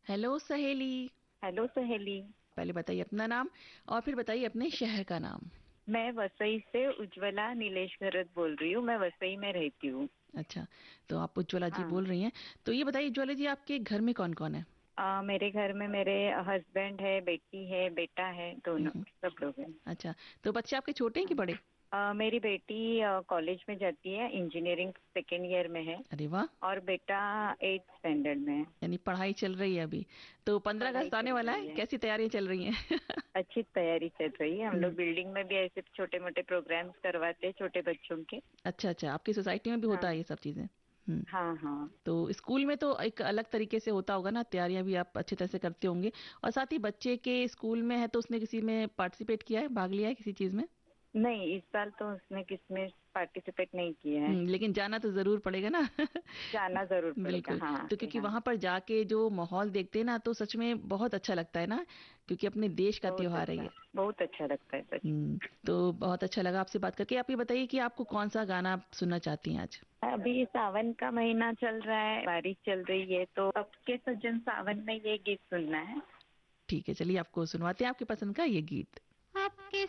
Hello सहेली। Hello सहेली। पहले बताइए अपना नाम और फिर बताइए अपने शहर का नाम। मैं वसई से उज्ज्वला नीलेश घरत बोल रही हूँ। मैं वसई में रहती हूँ। अच्छा, तो आप उज्ज्वला जी हाँ। बोल रही हैं। तो ये बताइए उज्ज्वला जी, आपके घर में कौन कौन है? मेरे घर में मेरे हस्बैंड है, बेटी है, बेटा है, दोनों हम्म, सब लोग हैं। अच्छा, तो बच्चे आपके छोटे हैं कि हाँ। बड़े? मेरी बेटी कॉलेज में जाती है, इंजीनियरिंग सेकेंड ईयर में है। अरे वाह। और बेटा 8th स्टैंडर्ड में है। यानी पढ़ाई चल रही है अभी। तो 15 अगस्त पढ़ाई आने चल वाला रही है, है। कैसी तैयारियां चल रही हैं? अच्छी तैयारी चल रही है। हम लोग हम्म, बिल्डिंग में भी ऐसे छोटे मोटे प्रोग्राम्स करवाते हैं छोटे बच्चों के। अच्छा अच्छा, आपकी सोसाइटी में भी होता है हाँ ये सब चीजें? हम्म। हाँ हाँ। तो स्कूल में तो एक अलग तरीके से होता होगा ना, तैयारियां भी आप अच्छी तरह से करते होंगे। और साथ ही बच्चे के स्कूल में है तो उसने किसी में पार्टिसिपेट किया है, भाग लिया है किसी चीज में? नहीं, इस साल तो उसने किसमें पार्टिसिपेट नहीं किया है। लेकिन जाना तो जरूर पड़ेगा ना। जाना जरूर पड़ेगा, बिल्कुल। हाँ तो जी क्योंकि हाँ। वहां पर जाके जो माहौल देखते हैं ना, तो सच में बहुत अच्छा लगता है ना, क्योंकि अपने देश का बहुत त्योहार है अच्छा। ये। बहुत अच्छा लगता है सच। तो बहुत अच्छा लगा आपसे बात करके। आप ये बताइए कि आपको कौन सा गाना आप सुनना चाहती हैं आज? अभी सावन का महीना चल रहा है, बारिश चल रही है, तो अब के सज्जन सावन में ये गीत सुनना है। ठीक है, चलिए आपको सुनवाते हैं आपके पसंद का ये गीत। आपके